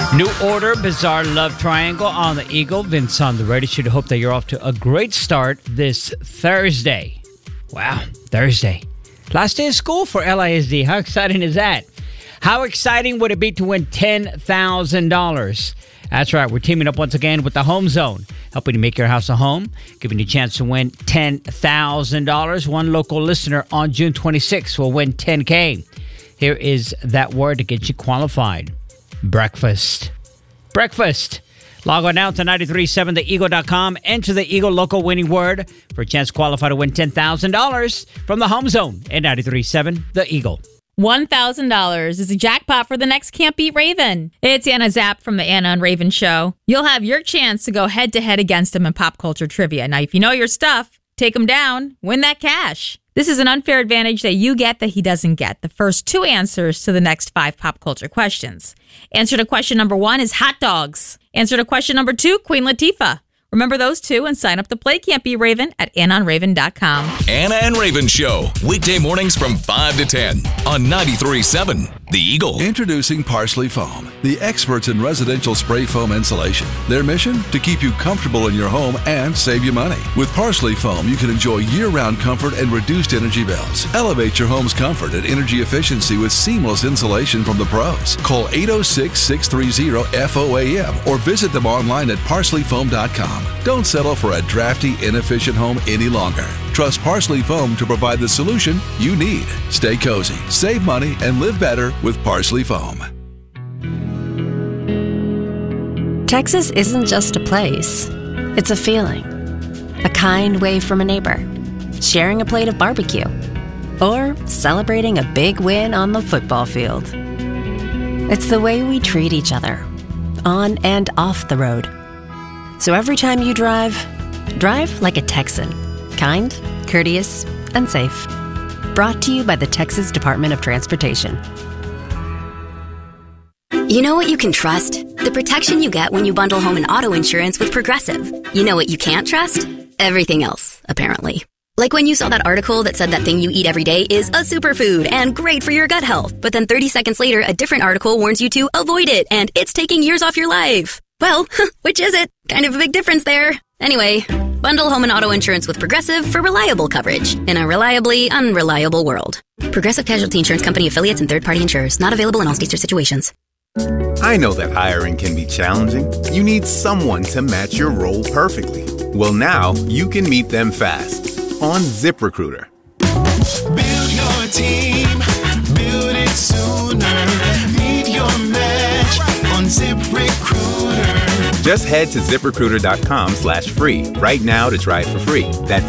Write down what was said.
New Order, Bizarre Love Triangle on the Eagle. Vince on the radio. Should hope that you're off to a great start this Thursday. Wow, Thursday. Last day of school for LISD. How exciting is that? How exciting would it be to win $10,000? That's right. We're teaming up once again with the Home Zone, helping you make your house a home, giving you a chance to win $10,000. One local listener on June 26th will win $10K. Here is that word to get you qualified. Breakfast. Breakfast. Log on now to 937theeagle.com. Enter the Eagle local winning word for a chance to qualify to win $10,000 from the Home Zone at 937 The Eagle. $1,000 is a jackpot for the next Can't Beat Raven. It's Anna Zapp from the Anna and Raven Show. You'll have your chance to go head-to-head against him in pop culture trivia. Now, if you know your stuff, take him down, win that cash. This is an unfair advantage that you get that he doesn't get. The first two answers to the next 5 pop culture questions. Answer to question number 1 is hot dogs. Answer to question number 2, Queen Latifah. Remember those two and sign up to play Can't Be Raven at AnnaandRaven.com. Anna and Raven Show, weekday mornings from 5 to 10 on 93.7 The Eagle. Introducing Parsley Foam, the experts in residential spray foam insulation. Their mission? To keep you comfortable in your home and save you money. With Parsley Foam, you can enjoy year-round comfort and reduced energy bills. Elevate your home's comfort and energy efficiency with seamless insulation from the pros. Call 806-630-FOAM or visit them online at parsleyfoam.com. Don't settle for a drafty, inefficient home any longer. Trust Parsley Foam to provide the solution you need. Stay cozy, save money, and live better with Parsley Foam. Texas isn't just a place. It's a feeling. A kind wave from a neighbor. Sharing a plate of barbecue. Or celebrating a big win on the football field. It's the way we treat each other. On and off the road. So every time you drive like a Texan. Kind, courteous, and safe. Brought to you by the Texas Department of Transportation. You know what you can trust? The protection you get when you bundle home and auto insurance with Progressive. You know what you can't trust? Everything else, apparently. Like when you saw that article that said that thing you eat every day is a superfood and great for your gut health. But then 30 seconds later, a different article warns you to avoid it and it's taking years off your life. Well, which is it? Kind of a big difference there. Anyway, bundle home and auto insurance with Progressive for reliable coverage in a reliably unreliable world. Progressive Casualty Insurance Company affiliates and third-party insurers. Not available in all states or situations. I know that hiring can be challenging. You need someone to match your role perfectly. Well, now you can meet them fast on ZipRecruiter. Build your team. Build it sooner. Meet your match on ZipRecruiter. Just head to ZipRecruiter.com/free right now to try it for free. That's